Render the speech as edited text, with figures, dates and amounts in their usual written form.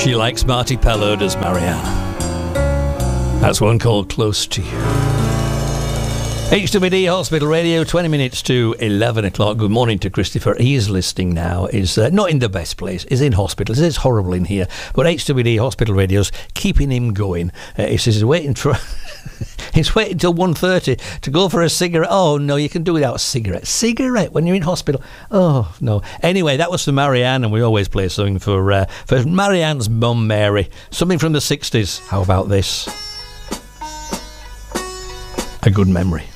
She likes Marty Pellow, does Marianne. That's one called Close to You. HWD Hospital Radio, 20 minutes to 11 o'clock. Good morning to Christopher. He is listening now. He's not in the best place. He's in hospital. It's horrible in here. But HWD Hospital Radio's keeping him going. He says he's waiting for... He's waiting till 1:30 to go for a cigarette. Oh, no, you can do without a cigarette. Cigarette when you're in hospital? Oh, no. Anyway, that was for Marianne, and we always play something for Marianne's mum, Mary. Something from the 60s. How about this? A good memory.